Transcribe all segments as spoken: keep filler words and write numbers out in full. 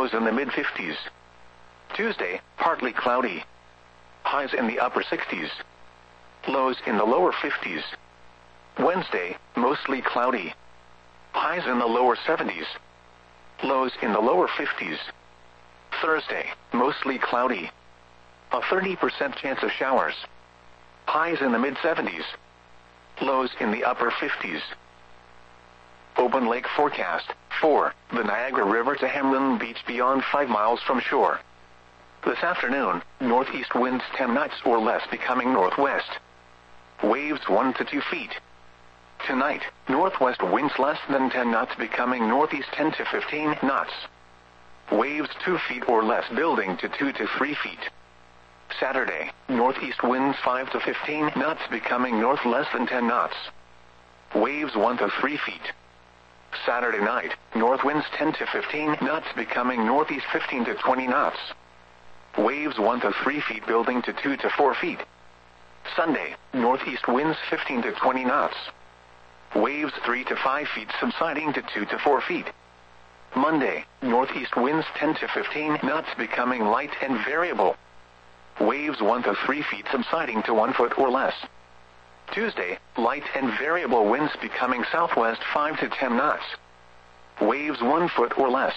lows in the mid fifties. Tuesday, partly cloudy. Highs in the upper sixties. Lows in the lower fifties. Wednesday, mostly cloudy. Highs in the lower seventies. Lows in the lower fifties. Thursday, mostly cloudy. A thirty percent chance of showers. Highs in the mid seventies. Lows in the upper fifties. Open lake forecast. four. The Niagara River to Hamlin Beach beyond five miles from shore. This afternoon, northeast winds ten knots or less becoming northwest. Waves one to two feet. Tonight, northwest winds less than ten knots becoming northeast ten to fifteen knots. Waves two feet or less building to two to three feet. Saturday, northeast winds five to fifteen knots becoming north less than ten knots. Waves one to three feet. Saturday night, north winds ten to fifteen knots becoming northeast fifteen to twenty knots. Waves one to three feet building to two to four feet. Sunday, northeast winds fifteen to twenty knots. Waves three to five feet subsiding to two to four feet. Monday, northeast winds ten to fifteen knots becoming light and variable. Waves one to three feet subsiding to one foot or less. Tuesday, light and variable winds becoming southwest five to ten knots. Waves one foot or less.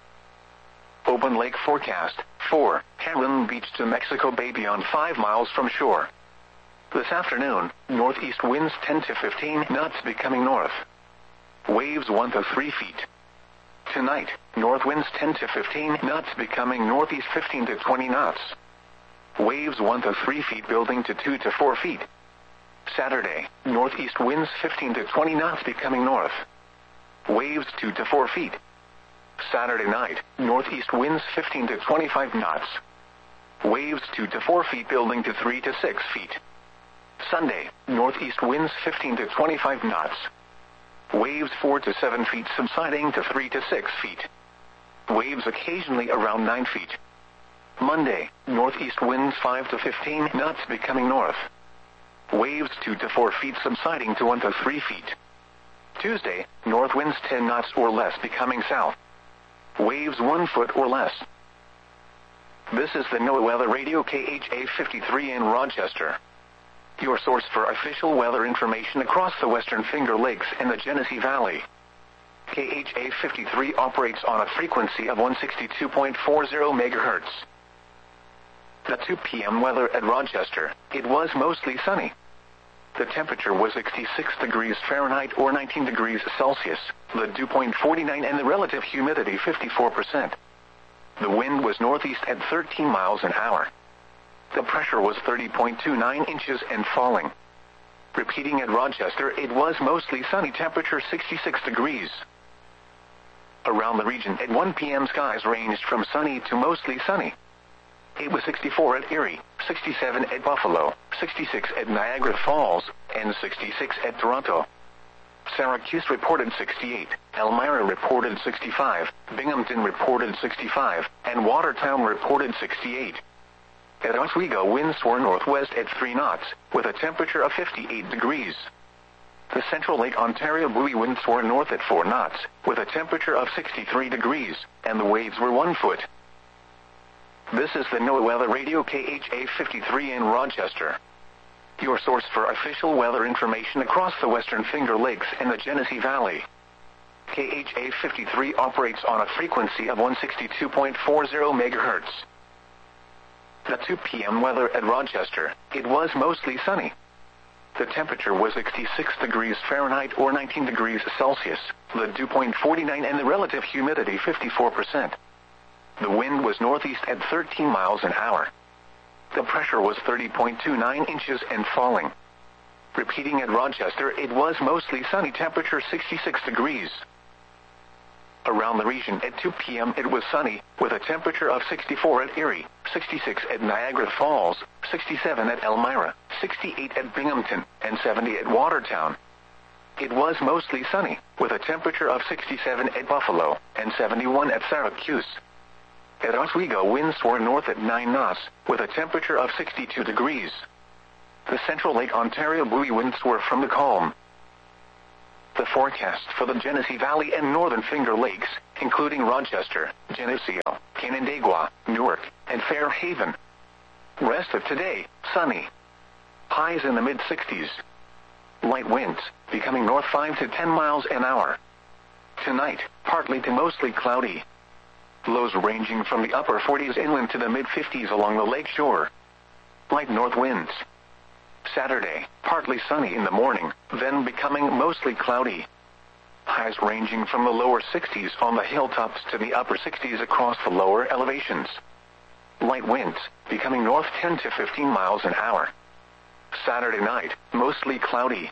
Open lake forecast. four. Hamlin Beach to Mexico Bay beyond five miles from shore. This afternoon, northeast winds ten to fifteen knots becoming north. Waves one to three feet. Tonight, north winds ten to fifteen knots becoming northeast fifteen to twenty knots. Waves one to three feet building to two to four feet. Saturday, northeast winds fifteen to twenty knots becoming north. Waves two to four feet. Saturday night, northeast winds fifteen to twenty-five knots. Waves two to four feet building to three to six feet. Sunday, northeast winds fifteen to twenty-five knots. Waves four to seven feet subsiding to three to six feet. Waves occasionally around nine feet. Monday, northeast winds five to fifteen knots becoming north. Waves two to four feet subsiding to one to three feet. Tuesday, north winds ten knots or less becoming south. Waves one foot or less. This is the NOAA Weather Radio K H A fifty-three in Rochester. Your source for official weather information across the Western Finger Lakes and the Genesee Valley. K H A fifty-three operates on a frequency of one sixty-two point four zero megahertz. At two p m weather at Rochester, it was mostly sunny. The temperature was sixty-six degrees Fahrenheit or nineteen degrees Celsius, the dew point forty-nine and the relative humidity fifty-four percent. The wind was northeast at thirteen miles an hour. The pressure was thirty point two nine inches and falling. Repeating at Rochester, it was mostly sunny, temperature sixty-six degrees. Around the region at one p m skies ranged from sunny to mostly sunny. It was sixty-four at Erie, sixty-seven at Buffalo, sixty-six at Niagara Falls, and sixty-six at Toronto. Syracuse reported sixty-eight, Elmira reported sixty-five, Binghamton reported sixty-five, and Watertown reported sixty-eight. At Oswego, winds were northwest at three knots, with a temperature of fifty-eight degrees. The Central Lake Ontario buoy winds were north at four knots, with a temperature of sixty-three degrees, and the waves were one foot. This is the NOAA Weather Radio K H A fifty-three in Rochester. Your source for official weather information across the Western Finger Lakes and the Genesee Valley. K H A fifty-three operates on a frequency of one sixty-two point four zero megahertz. At two p m weather at Rochester, it was mostly sunny. The temperature was sixty-six degrees Fahrenheit or nineteen degrees Celsius, the dew point forty-nine and the relative humidity fifty-four percent. The wind was northeast at thirteen miles an hour. The pressure was thirty point two nine inches and falling. Repeating at Rochester, it was mostly sunny, temperature sixty-six degrees. Around the region at two p m it was sunny, with a temperature of sixty-four at Erie, sixty-six at Niagara Falls, sixty-seven at Elmira, sixty-eight at Binghamton, and seventy at Watertown. It was mostly sunny, with a temperature of sixty-seven at Buffalo, and seventy-one at Syracuse. At Oswego, winds were north at nine knots, with a temperature of sixty-two degrees. The Central Lake Ontario buoy winds were from the calm. The forecast for the Genesee Valley and Northern Finger Lakes including Rochester, Geneseo, Canandaigua, Newark, and Fairhaven. Rest of today, sunny. Highs in the mid sixties. Light winds, becoming north five to ten miles an hour. Tonight, partly to mostly cloudy. Lows ranging from the upper forties inland to the mid fifties along the lake shore. Light north winds. Saturday, partly sunny in the morning, then becoming mostly cloudy. Highs ranging from the lower sixties on the hilltops to the upper sixties across the lower elevations. Light winds, becoming north ten to fifteen miles an hour. Saturday night, mostly cloudy.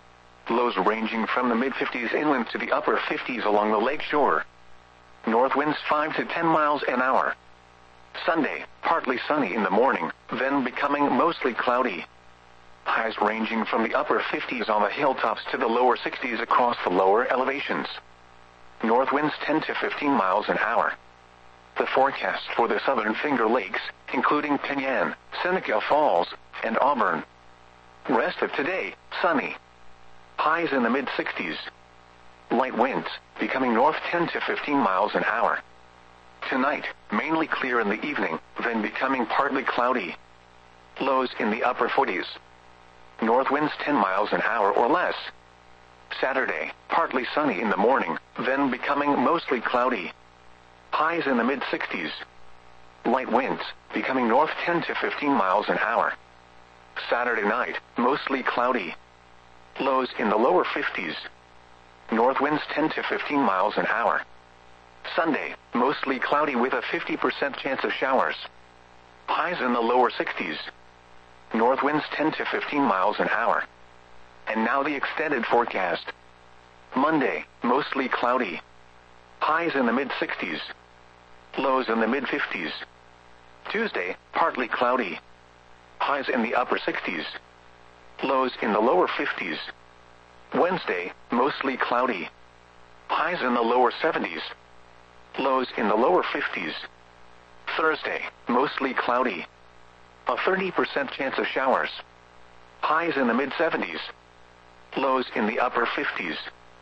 Lows ranging from the mid fifties inland to the upper fifties along the lake shore. North winds five to ten miles an hour. Sunday, partly sunny in the morning, then becoming mostly cloudy. Highs ranging from the upper fifties on the hilltops to the lower sixties across the lower elevations. North winds ten to fifteen miles an hour. The forecast for the southern Finger Lakes, including Penyan, Seneca Falls, and Auburn. Rest of today, sunny. Highs in the mid sixties. Light winds, becoming north ten to fifteen miles an hour. Tonight, mainly clear in the evening, then becoming partly cloudy. Lows in the upper forties. North winds ten miles an hour or less. Saturday, partly sunny in the morning, then becoming mostly cloudy. Highs in the mid sixties. Light winds, becoming north ten to fifteen miles an hour. Saturday night, mostly cloudy. Lows in the lower fifties. North winds ten to fifteen miles an hour. Sunday, mostly cloudy with a fifty percent chance of showers. Highs in the lower sixties. North winds ten to fifteen miles an hour. And now the extended forecast. Monday, mostly cloudy. Highs in the mid sixties. Lows in the mid fifties. Tuesday, partly cloudy. Highs in the upper sixties. Lows in the lower fifties. Wednesday, mostly cloudy. Highs in the lower seventies. Lows in the lower fifties. Thursday, mostly cloudy. A thirty percent chance of showers. Highs in the mid seventies. Lows in the upper fifties.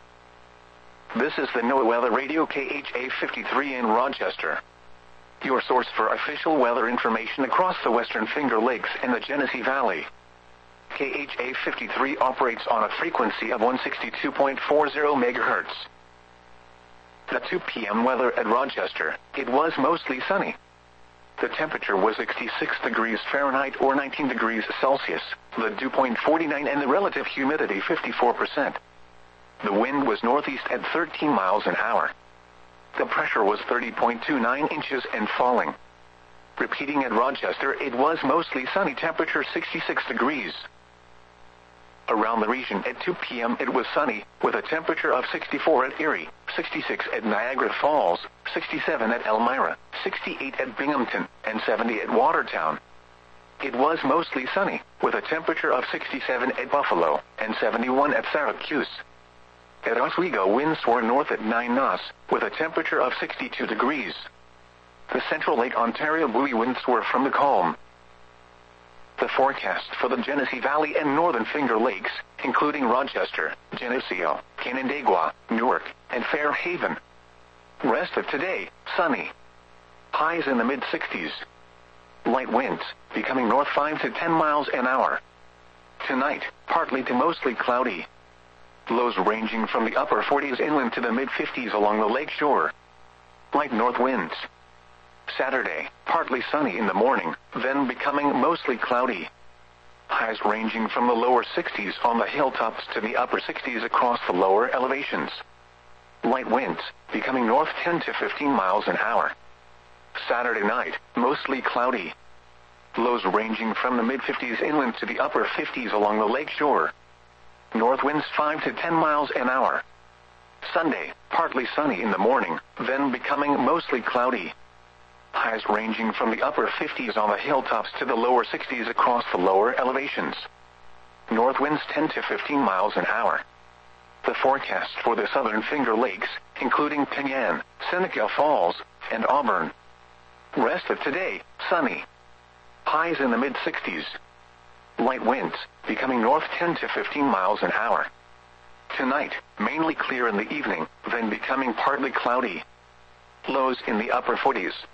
This is the NOAA Weather Radio K H A fifty-three in Rochester. Your source for official weather information across the Western Finger Lakes and the Genesee Valley. K H A fifty-three operates on a frequency of one sixty-two point four zero megahertz. At two p m weather at Rochester, it was mostly sunny. The temperature was sixty-six degrees Fahrenheit or nineteen degrees Celsius, the dew point forty-nine and the relative humidity fifty-four percent. The wind was northeast at thirteen miles an hour. The pressure was thirty point two nine inches and falling. Repeating at Rochester, it was mostly sunny, temperature sixty-six degrees. Around the region at two p m it was sunny, with a temperature of sixty-four at Erie, sixty-six at Niagara Falls, sixty-seven at Elmira, sixty-eight at Binghamton, and seventy at Watertown. It was mostly sunny, with a temperature of sixty-seven at Buffalo, and seventy-one at Syracuse. At Oswego, winds were north at nine knots, with a temperature of sixty-two degrees. The central Lake Ontario buoy winds were from the calm. The forecast for the Genesee Valley and Northern Finger Lakes, including Rochester, Geneseo, Canandaigua, Newark, and Fairhaven. Rest of today, sunny. Highs in the mid sixties. Light winds, becoming north five to ten miles an hour. Tonight, partly to mostly cloudy. Lows ranging from the upper forties inland to the mid fifties along the lake shore. Light north winds. Saturday, partly sunny in the morning, then becoming mostly cloudy. Highs ranging from the lower sixties on the hilltops to the upper sixties across the lower elevations. Light winds, becoming north ten to fifteen miles an hour. Saturday night, mostly cloudy. Lows ranging from the mid fifties inland to the upper fifties along the lake shore. North winds five to ten miles an hour. Sunday, partly sunny in the morning, then becoming mostly cloudy. Highs ranging from the upper fifties on the hilltops to the lower sixties across the lower elevations. North winds ten to fifteen miles an hour. The forecast for the southern Finger Lakes, including Penyan, Seneca Falls, and Auburn. Rest of today, sunny. Highs in the mid sixties. Light winds, becoming north ten to fifteen miles an hour. Tonight, mainly clear in the evening, then becoming partly cloudy. Lows in the upper forties.